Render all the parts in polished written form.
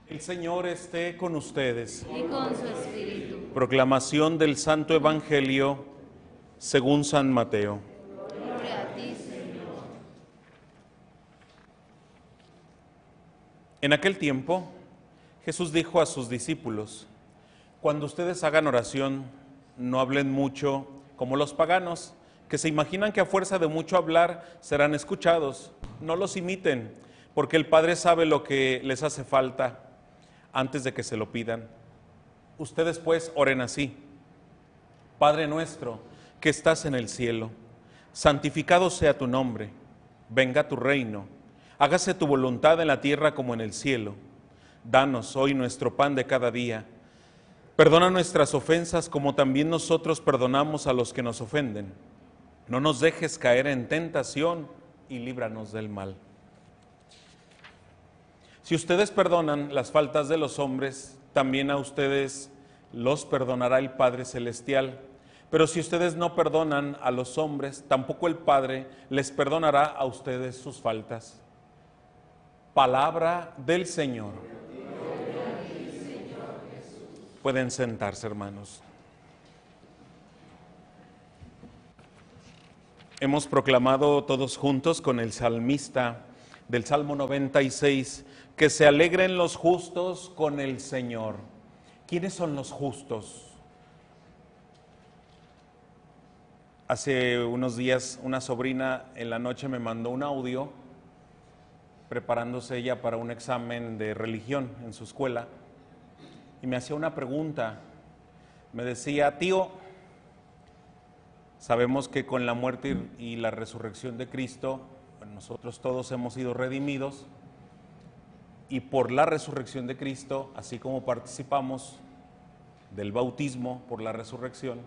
El Señor esté con ustedes. Y con su espíritu. Proclamación del Santo Evangelio según San Mateo. Gloria a ti, Señor. En aquel tiempo, Jesús dijo a sus discípulos: cuando ustedes hagan oración, no hablen mucho como los paganos, que se imaginan que a fuerza de mucho hablar serán escuchados. No los imiten, porque el Padre sabe lo que les hace falta antes de que se lo pidan. Ustedes pues oren así: Padre nuestro que estás en el cielo, santificado sea tu nombre, venga tu reino, hágase tu voluntad en la tierra como en el cielo. Danos hoy nuestro pan de cada día. Perdona nuestras ofensas como también nosotros perdonamos a los que nos ofenden. No nos dejes caer en tentación y líbranos del mal. Si ustedes perdonan las faltas de los hombres, también a ustedes los perdonará el Padre Celestial. Pero si ustedes no perdonan a los hombres, tampoco el Padre les perdonará a ustedes sus faltas. Palabra del Señor. Pueden sentarse, hermanos. Hemos proclamado todos juntos con el salmista del Salmo 96, que se alegren los justos con el Señor. ¿Quiénes son los justos? Hace unos días una sobrina en la noche me mandó un audio, preparándose ella para un examen de religión en su escuela, y me hacía una pregunta. Me decía: tío, sabemos que con la muerte y la resurrección de Cristo, nosotros todos hemos sido redimidos, y por la resurrección de Cristo, así como participamos del bautismo por la resurrección,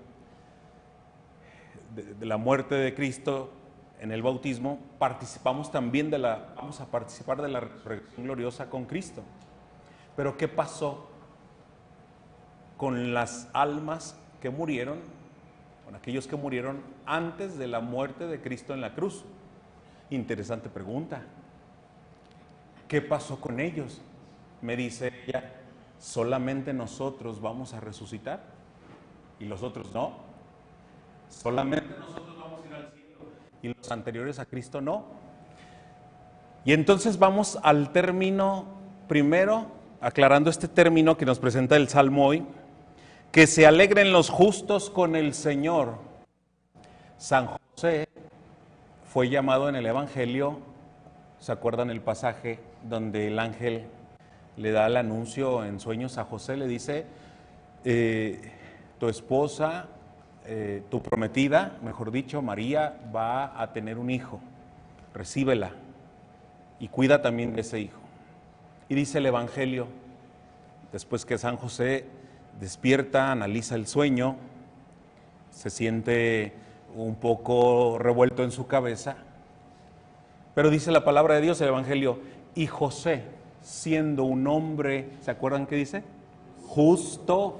de la muerte de Cristo en el bautismo, vamos a participar de la resurrección gloriosa con Cristo. Pero ¿qué pasó con las almas que murieron, con aquellos que murieron antes de la muerte de Cristo en la cruz? Interesante pregunta. ¿Qué pasó con ellos? Me dice ella: solamente nosotros vamos a resucitar y los otros no. Solamente nosotros vamos a ir al cielo y los anteriores a Cristo no. Y entonces vamos al término primero, aclarando este término que nos presenta el Salmo hoy: que se alegren los justos con el Señor. San José fue llamado en el Evangelio, ¿se acuerdan el pasaje donde el ángel le da el anuncio en sueños a José? Le dice: tu esposa, tu prometida, mejor dicho, María, va a tener un hijo, recíbela y cuida también de ese hijo. Y dice el Evangelio, después que San José despierta, analiza el sueño, se siente un poco revuelto en su cabeza, pero dice la palabra de Dios, el Evangelio: y José, siendo un hombre, ¿se acuerdan qué dice? Justo,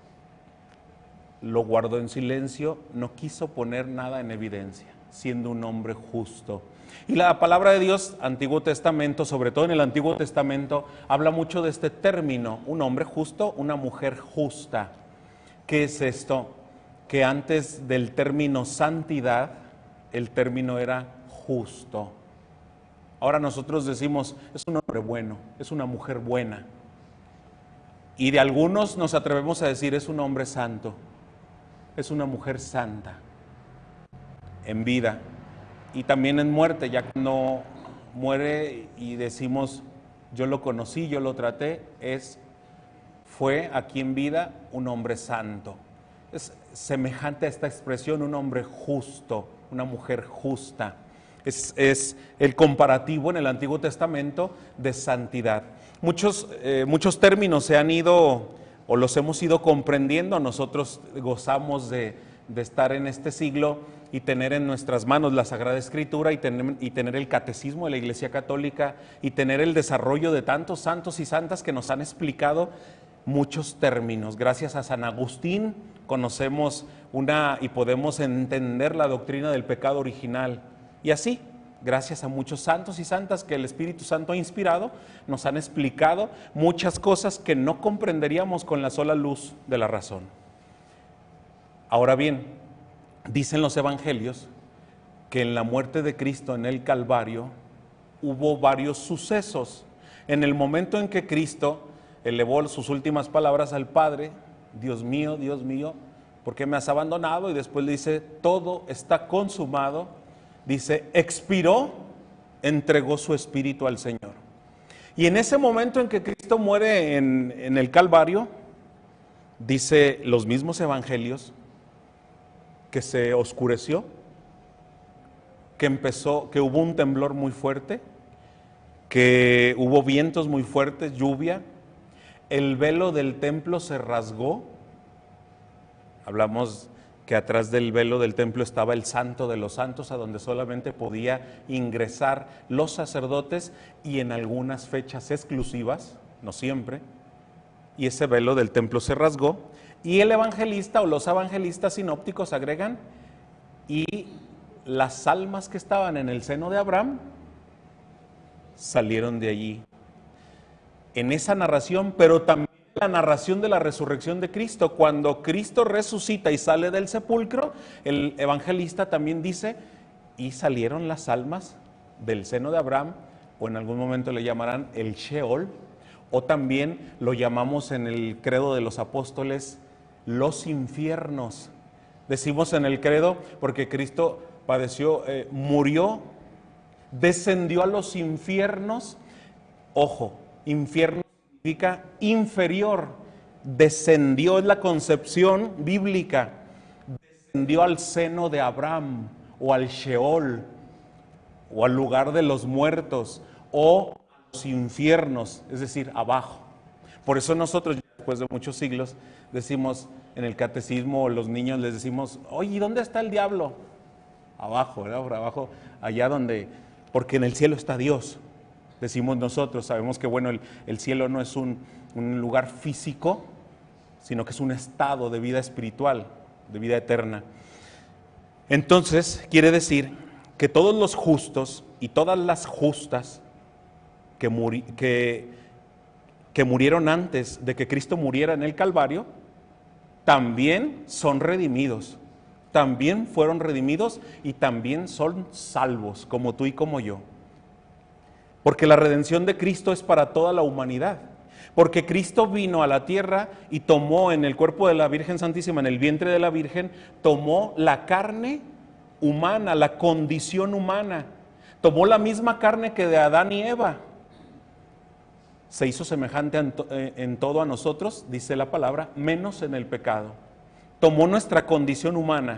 lo guardó en silencio, no quiso poner nada en evidencia, siendo un hombre justo. Y la palabra de Dios, Antiguo Testamento, sobre todo en el Antiguo Testamento, habla mucho de este término: un hombre justo, una mujer justa. ¿Qué es esto? Que antes del término santidad, el término era justo. Ahora nosotros decimos: es un hombre bueno, es una mujer buena. Y de algunos nos atrevemos a decir: es un hombre santo, es una mujer santa, en vida y también en muerte. Ya cuando muere y decimos: yo lo conocí, yo lo traté, fue aquí en vida un hombre santo. Es semejante a esta expresión: un hombre justo, una mujer justa. Es el comparativo en el Antiguo Testamento de santidad. Muchos términos se han ido o los hemos ido comprendiendo. Nosotros gozamos de estar en este siglo y tener en nuestras manos la Sagrada Escritura y tener el Catecismo de la Iglesia Católica y tener el desarrollo de tantos santos y santas que nos han explicado muchos términos. Gracias a San Agustín conocemos y podemos entender la doctrina del pecado original. Y así, gracias a muchos santos y santas que el Espíritu Santo ha inspirado, nos han explicado muchas cosas que no comprenderíamos con la sola luz de la razón. Ahora bien, dicen los evangelios que en la muerte de Cristo en el Calvario hubo varios sucesos. En el momento en que Cristo elevó sus últimas palabras al Padre, Dios mío, ¿por qué me has abandonado? Y después le dice, todo está consumado. Dice, expiró, entregó su espíritu al Señor. Y en ese momento en que Cristo muere en el Calvario, dice los mismos evangelios, que se oscureció, que hubo un temblor muy fuerte, que hubo vientos muy fuertes, lluvia, el velo del templo se rasgó. Hablamos que atrás del velo del templo estaba el Santo de los Santos, a donde solamente podía ingresar los sacerdotes y en algunas fechas exclusivas, no siempre, y ese velo del templo se rasgó, y el evangelista o los evangelistas sinópticos agregan, y las almas que estaban en el seno de Abraham salieron de allí. En esa narración, pero también la narración de la resurrección de Cristo, cuando Cristo resucita y sale del sepulcro, el evangelista también dice, y salieron las almas del seno de Abraham, o en algún momento le llamarán el Sheol, o también lo llamamos en el credo de los apóstoles, los infiernos. Decimos en el credo porque Cristo padeció, murió, descendió a los infiernos. Ojo, infierno significa inferior, descendió, es la concepción bíblica, descendió al seno de Abraham, o al Sheol, o al lugar de los muertos, o a los infiernos, es decir, abajo. Por eso nosotros, después de muchos siglos, decimos en el catecismo, los niños les decimos, oye, ¿y dónde está el diablo? Abajo, ¿verdad? Por abajo, allá donde, porque en el cielo está Dios. Decimos nosotros, sabemos que bueno, el cielo no es un lugar físico, sino que es un estado de vida espiritual, de vida eterna. Entonces, quiere decir que todos los justos y todas las justas que murieron antes de que Cristo muriera en el Calvario, también son redimidos, también fueron redimidos y también son salvos, como tú y como yo. Porque la redención de Cristo es para toda la humanidad. Porque Cristo vino a la tierra y tomó en el cuerpo de la Virgen Santísima, en el vientre de la Virgen, tomó la carne humana, la condición humana. Tomó la misma carne que de Adán y Eva. Se hizo semejante en todo a nosotros, dice la palabra, menos en el pecado. Tomó nuestra condición humana.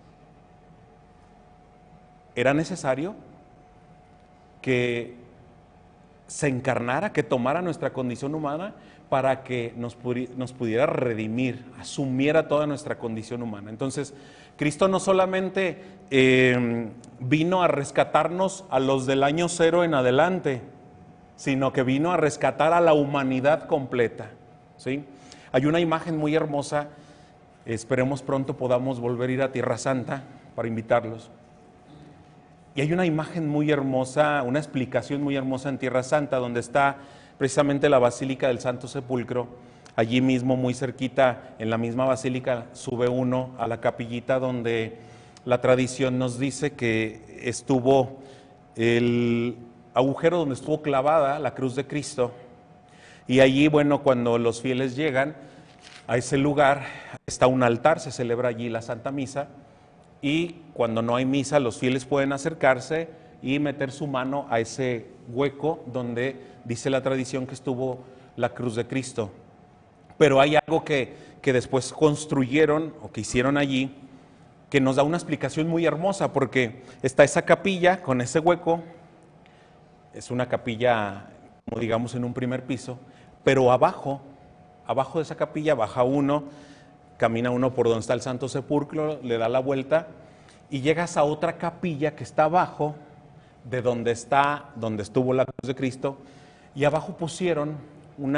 Era necesario que se encarnara, que tomara nuestra condición humana para que nos pudiera redimir, asumiera toda nuestra condición humana. Entonces, Cristo no solamente vino a rescatarnos a los del año 0 en adelante, sino que vino a rescatar a la humanidad completa, ¿sí? Hay una imagen muy hermosa, esperemos pronto podamos volver a ir a Tierra Santa para invitarlos. Y hay una imagen muy hermosa, una explicación muy hermosa en Tierra Santa, donde está precisamente la Basílica del Santo Sepulcro. Allí mismo, muy cerquita, en la misma basílica, sube uno a la capillita donde la tradición nos dice que estuvo el agujero donde estuvo clavada la cruz de Cristo. Y allí, bueno, cuando los fieles llegan a ese lugar, está un altar, se celebra allí la Santa Misa. Y cuando no hay misa, los fieles pueden acercarse y meter su mano a ese hueco donde dice la tradición que estuvo la cruz de Cristo. Pero hay algo que después construyeron o que hicieron allí, que nos da una explicación muy hermosa, porque está esa capilla con ese hueco, es una capilla, como digamos, en un primer piso, pero abajo de esa capilla baja uno, camina uno por donde está el Santo Sepulcro, le da la vuelta y llegas a otra capilla que está abajo de donde estuvo la cruz de Cristo, y abajo pusieron un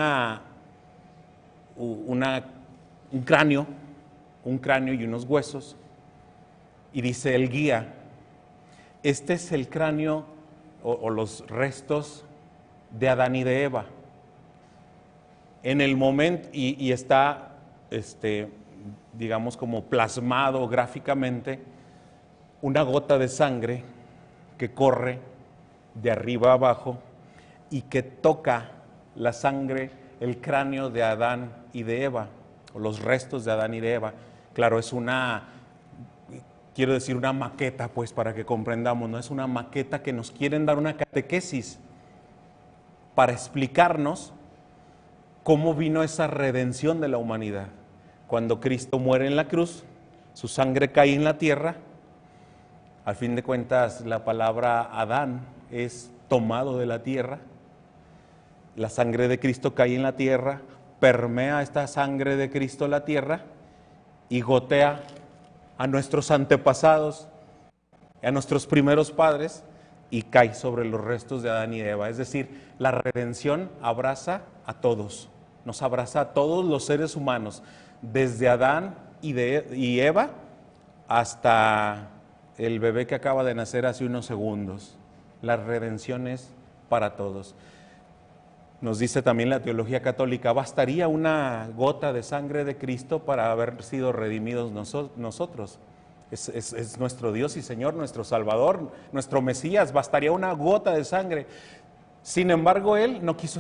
cráneo y unos huesos, y dice el guía, este es el cráneo o los restos de Adán y de Eva. En el momento, y está, digamos, como plasmado gráficamente, una gota de sangre que corre de arriba a abajo y que toca la sangre, el cráneo de Adán y de Eva, o los restos de Adán y de Eva. Claro, es una, quiero decir, una maqueta, pues, para que comprendamos, no es una maqueta que nos quieren dar una catequesis para explicarnos cómo vino esa redención de la humanidad. Cuando Cristo muere en la cruz, su sangre cae en la tierra. Al fin de cuentas, la palabra Adán es tomado de la tierra. La sangre de Cristo cae en la tierra, permea esta sangre de Cristo la tierra y gotea a nuestros antepasados, a nuestros primeros padres, y cae sobre los restos de Adán y de Eva. Es decir, la redención abraza a todos, nos abraza a todos los seres humanos, desde Adán y Eva hasta el bebé que acaba de nacer hace unos segundos. La redención es para todos. Nos dice también la teología católica, bastaría una gota de sangre de Cristo para haber sido redimidos nosotros. Es nuestro Dios y Señor, nuestro Salvador, nuestro Mesías, bastaría una gota de sangre. Sin embargo, Él no quiso